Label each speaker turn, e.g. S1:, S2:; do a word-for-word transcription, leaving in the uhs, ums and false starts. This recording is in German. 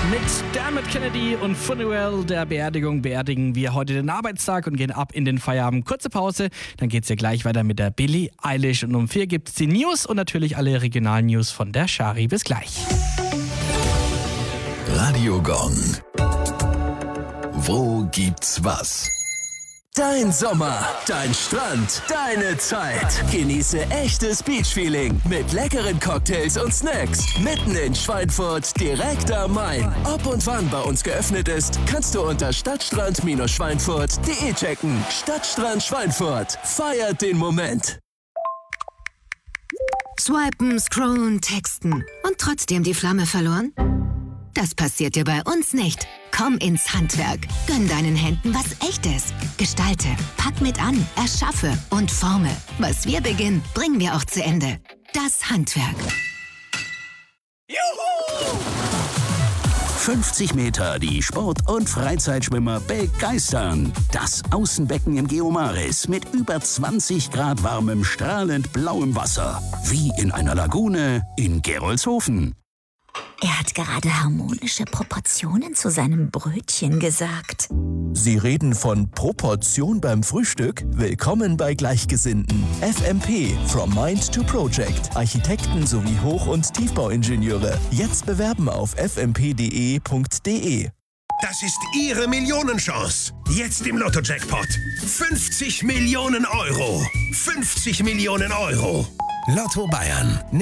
S1: Mit Dermot Kennedy und Funeral der Beerdigung beerdigen wir heute den Arbeitstag und gehen ab in den Feierabend. Kurze Pause, dann geht's ja gleich weiter mit der Billie Eilish. Und um vier gibt's die News und natürlich alle regionalen News von der Schari. Bis gleich.
S2: Radio Gong. Wo gibt's was? Dein Sommer, dein Strand, deine Zeit. Genieße echtes Beachfeeling mit leckeren Cocktails und Snacks. Mitten in Schweinfurt, direkt am Main. Ob und wann bei uns geöffnet ist, kannst du unter stadtstrand-schweinfurt punkt de checken. Stadtstrand Schweinfurt. Feiert den Moment.
S3: Swipen, scrollen, texten und trotzdem die Flamme verloren? Das passiert dir bei uns nicht. Komm ins Handwerk. Gönn deinen Händen was Echtes. Gestalte, pack mit an, erschaffe und forme. Was wir beginnen, bringen wir auch zu Ende. Das Handwerk.
S2: Juhu! fünfzig Meter, die Sport- und Freizeitschwimmer begeistern. Das Außenbecken im Geomaris mit über zwanzig Grad warmem, strahlend blauem Wasser. Wie in einer Lagune in Gerolzhofen.
S4: Er hat gerade harmonische Proportionen zu seinem Brötchen gesagt.
S5: Sie reden von Proportion beim Frühstück? Willkommen bei Gleichgesinnten. F M P, From Mind to Project. Architekten sowie Hoch- und Tiefbauingenieure. Jetzt bewerben auf f m p punkt d e punkt d e.
S6: Das ist Ihre Millionenchance. Jetzt im Lotto-Jackpot. fünfzig Millionen Euro. fünfzig Millionen Euro. Lotto Bayern.